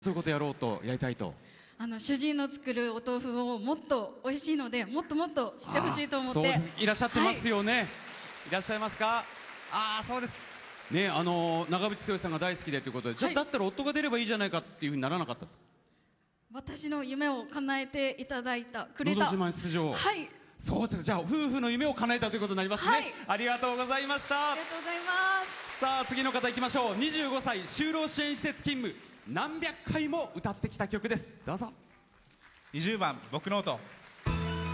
そういうことやろうとやりたいと。 主人の作るお豆腐をもっと美味しいのでもっともっと知ってほしいと思って。 そういらっしゃってますよね、いらっしゃいますか。そうですね。長渕剛さんが大好きでということで、じゃあだったら夫が出ればいいじゃないかっていうふうにならなかったですか。 私の夢を叶えていただいたくれた。 のど自慢出場。 はい。 そうです。じゃあ夫婦の夢を叶えたということになりますね、ありがとうございました。 ありがとうございます。 さあ次の方いきましょう。25歳就労支援施設勤務、何百回も歌ってきた曲です。どうぞ。 20番僕ノート。